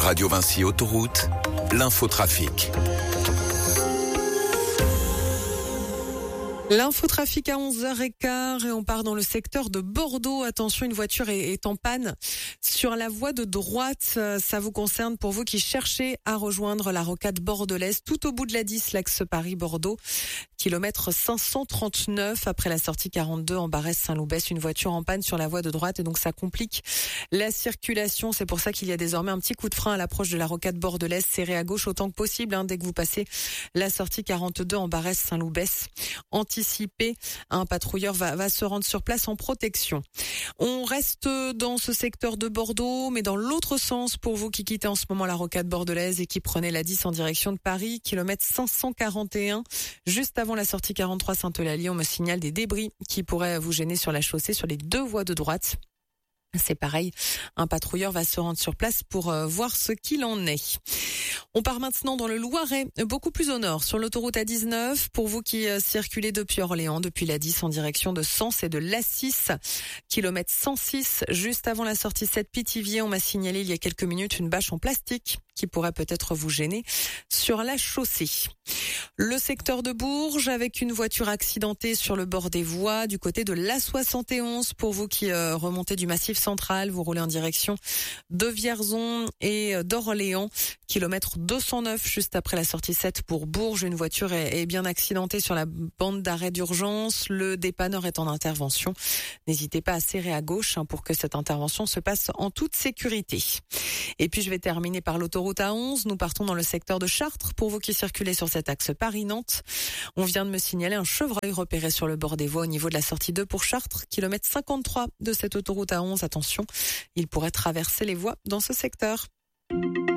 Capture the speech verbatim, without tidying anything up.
Radio Vinci Autoroute, l'infotrafic. L'infotrafic à onze heures quinze et on part dans le secteur de Bordeaux. Attention, une voiture est, est en panne sur la voie de droite. Ça vous concerne pour vous qui cherchez à rejoindre la rocade bordelaise tout au bout de la dix, l'axe Paris-Bordeaux. Kilomètre cinq cent trente-neuf après la sortie quarante-deux en Barès-Saint-Loubès. Une voiture en panne sur la voie de droite et donc ça complique la circulation. C'est pour ça qu'il y a désormais un petit coup de frein à l'approche de la rocade bordelaise. Serré à gauche autant que possible hein, dès que vous passez la sortie quarante-deux en Barès-Saint-Loubès. Anticipé, un patrouilleur va, va se rendre sur place en protection. On reste dans ce secteur de Bordeaux, mais dans l'autre sens pour vous qui quittez en ce moment la rocade bordelaise et qui prenez la dix en direction de Paris, kilomètre cinq cent quarante et un, juste avant la sortie quarante-trois Saint-Eulalie, on me signale des débris qui pourraient vous gêner sur la chaussée sur les deux voies de droite. C'est pareil, un patrouilleur va se rendre sur place pour euh, voir ce qu'il en est. On part maintenant dans le Loiret, beaucoup plus au nord, sur l'autoroute A dix-neuf. Pour vous qui euh, circulez depuis Orléans, depuis la dix en direction de Sens et de l'Assis, kilomètre cent six, juste avant la sortie sept Pithiviers, on m'a signalé il y a quelques minutes une bâche en plastique qui pourrait peut-être vous gêner sur la chaussée. Le secteur de Bourges avec une voiture accidentée sur le bord des voies du côté de l'A soixante et onze. Pour vous qui euh, remontez du Massif central, vous roulez en direction de Vierzon et d'Orléans. Kilomètre deux cent neuf juste après la sortie sept pour Bourges. Une voiture est, est bien accidentée sur la bande d'arrêt d'urgence. Le dépanneur est en intervention. N'hésitez pas à serrer à gauche hein, pour que cette intervention se passe en toute sécurité. Et puis je vais terminer par l'autoroute A onze. Nous partons dans le secteur de Chartres. Pour vous qui circulez sur cet axe Paris-Nantes, on vient de me signaler un chevreuil repéré sur le bord des voies au niveau de la sortie deux pour Chartres, kilomètre cinquante-trois de cette autoroute A onze. Attention, il pourrait traverser les voies dans ce secteur.